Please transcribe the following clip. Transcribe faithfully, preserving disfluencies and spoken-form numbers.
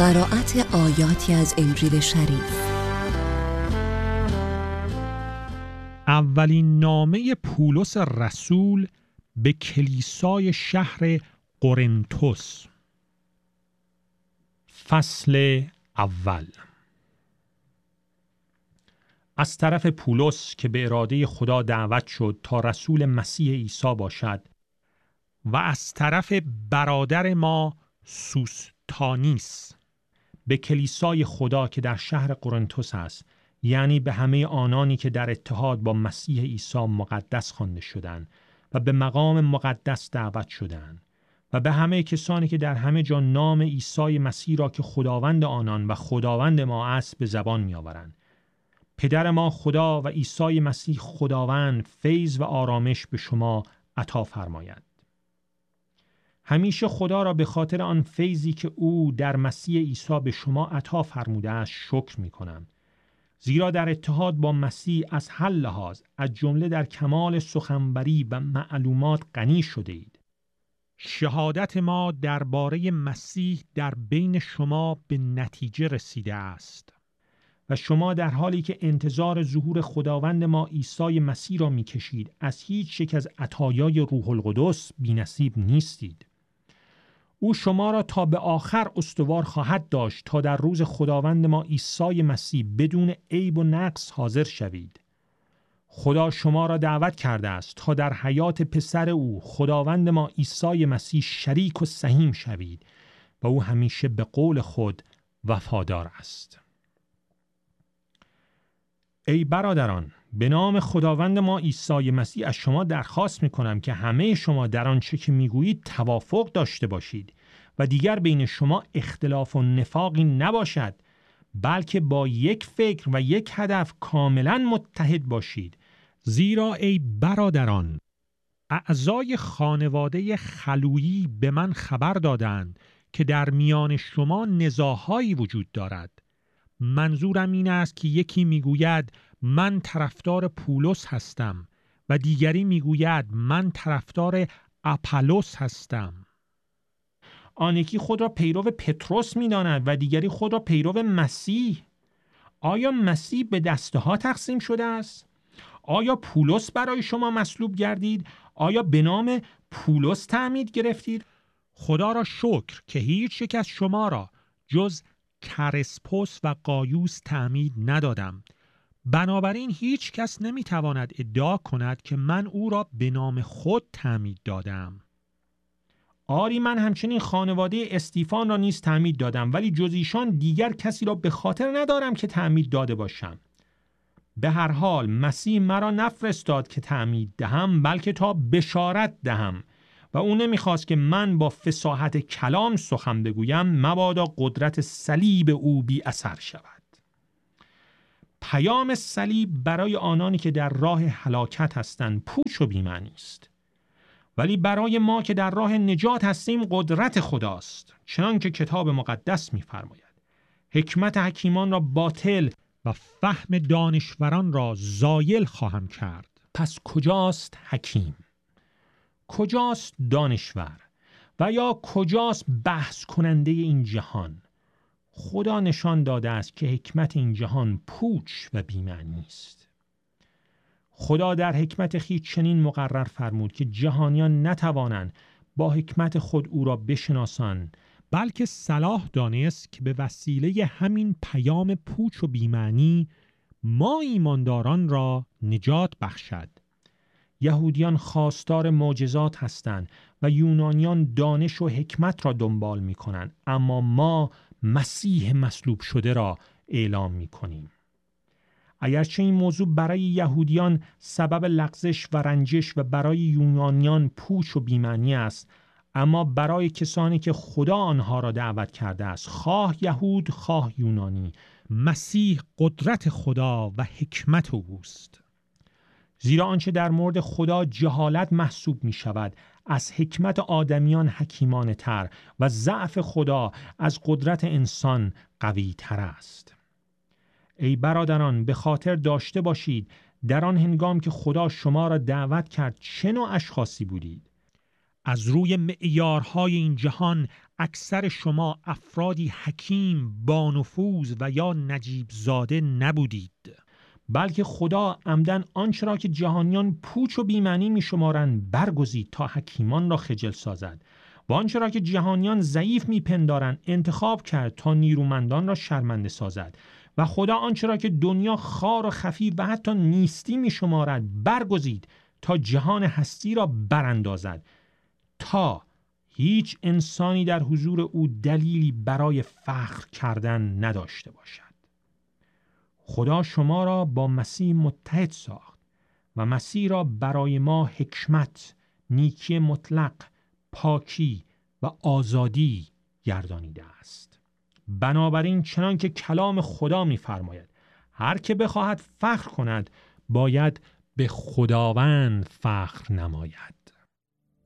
قرائت آیاتی از انجیل شریف. اولین نامه پولس رسول به کلیسای شهر قرنتس. فصل اول. از طرف پولس که به اراده خدا دعوت شد تا رسول مسیح عیسی باشد، و از طرف برادر ما سوستانیس به کلیسای خدا که در شهر قرنتس است، یعنی به همه آنانی که در اتحاد با مسیح عیسی مقدس خوانده شدند و به مقام مقدس دعوت شدند، و به همه کسانی که در همه جا نام عیسی مسیح را که خداوند آنان و خداوند ما است به زبان می‌آورند. پدر ما خدا و عیسی مسیح خداوند فیض و آرامش به شما عطا فرماید. همیشه خدا را به خاطر آن فیضی که او در مسیح عیسی به شما عطا فرموده است شکر می‌کنم، زیرا در اتحاد با مسیح از هر لحاظ از جمله در کمال سخنوری و معلومات غنی شده اید. شهادت ما درباره مسیح در بین شما به نتیجه رسیده است و شما در حالی که انتظار ظهور خداوند ما عیسی مسیح را می‌کشید از هیچ یک از عطایای روح القدس بی‌نصیب نیستید. او شما را تا به آخر استوار خواهد داشت تا در روز خداوند ما عیسی مسیح بدون عیب و نقص حاضر شوید. خدا شما را دعوت کرده است تا در حیات پسر او خداوند ما عیسی مسیح شریک و سهیم شوید و او همیشه به قول خود وفادار است. ای برادران، به نام خداوند ما عیسی مسیح از شما درخواست می‌کنم که همه شما در آنچه که می‌گویید توافق داشته باشید و دیگر بین شما اختلاف و نفاقی نباشد، بلکه با یک فکر و یک هدف کاملا متحد باشید. زیرا ای برادران، اعضای خانواده خلویی به من خبر دادند که در میان شما نزاع‌هایی وجود دارد. منظورم این است که یکی میگوید من طرفدار پولس هستم و دیگری میگوید من طرفدار اپولوس هستم. آن یکی خود را پیرو پتروس میداند و دیگری خود را پیرو مسیح. آیا مسیح به دسته ها تقسیم شده است؟ آیا پولس برای شما مصلوب گردید؟ آیا به نام پولس تعمید گرفتید؟ خدا را شکر که هیچ یک از شما را جز کرسپوس و قایوس تعمید ندادم. بنابراین هیچ کس نمیتواند ادعا کند که من او را به نام خود تعمید دادم. آری، من همچنین خانواده استیفان را نیز تعمید دادم، ولی جز ایشان دیگر کسی را به خاطر ندارم که تعمید داده باشم. به هر حال مسیح مرا نفرستاد که تعمید دهم، بلکه تا بشارت دهم، و او نمیخواست که من با فصاحت کلام سخن بگویم، مبادا قدرت صلیب او بی اثر شود. پیام صلیب برای آنانی که در راه هلاکت هستند پوچ و بی‌معنی است، ولی برای ما که در راه نجات هستیم قدرت خداست، چنان که کتاب مقدس می‌فرماید حکمت حکیمان را باطل و فهم دانشوران را زایل خواهم کرد. پس کجاست حکیم؟ کجاست دانشور؟ و یا کجاست بحث کننده این جهان؟ خدا نشان داده است که حکمت این جهان پوچ و بی‌معنی است. خدا در حکمت خویش چنین مقرر فرمود که جهانیان نتوانند با حکمت خود او را بشناسند، بلکه صلاح دانست که به وسیله همین پیام پوچ و بی‌معنی ما ایمانداران را نجات بخشد. یهودیان خواستار معجزات هستند و یونانیان دانش و حکمت را دنبال می کنند، اما ما مسیح مصلوب شده را اعلام می کنیم. اگرچه این موضوع برای یهودیان سبب لغزش و رنجش و برای یونانیان پوچ و بی‌معنی است، اما برای کسانی که خدا آنها را دعوت کرده است، خواه یهود خواه یونانی، مسیح قدرت خدا و حکمت اوست. زیرا آنچه در مورد خدا جهالت محسوب می شود از حکمت آدمیان حکیمانه تر و ضعف خدا از قدرت انسان قوی تر است. ای برادران، به خاطر داشته باشید در آن هنگام که خدا شما را دعوت کرد چه نوع اشخاصی بودید. از روی معیارهای این جهان اکثر شما افرادی حکیم، بانفوذ و یا نجیب زاده نبودید، بلکه خدا عمدن آنچه را که جهانیان پوچ و بی‌معنی می‌شمارند برگزید تا حکیمان را خجل سازد و آنچه را که جهانیان ضعیف می‌پندارند انتخاب کرد تا نیرومندان را شرمنده سازد و خدا آنچه را که دنیا خار و خفی و حتی نیستی می‌شمارد برگزید تا جهان هستی را براندازد، تا هیچ انسانی در حضور او دلیلی برای فخر کردن نداشته باشد. خدا شما را با مسیح متحد ساخت و مسیح را برای ما حکمت، نیکی مطلق، پاکی و آزادی گردانیده است. بنابراین چنان که کلام خدا می‌فرماید هر که بخواهد فخر کند باید به خداوند فخر نماید.